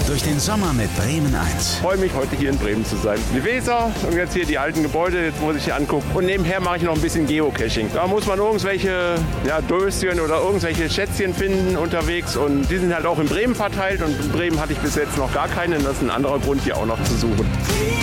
durch den Sommer mit Bremen 1. Ich freue mich, heute hier in Bremen zu sein. Die Weser und jetzt hier die alten Gebäude, jetzt muss ich hier angucken. Und nebenher mache ich noch ein bisschen Geocaching. Da muss man irgendwelche Döschen oder irgendwelche Schätzchen finden unterwegs. Und die sind halt auch in Bremen verteilt. Und in Bremen hatte ich bis jetzt noch gar keine. Das ist ein anderer Grund, hier auch noch zu suchen.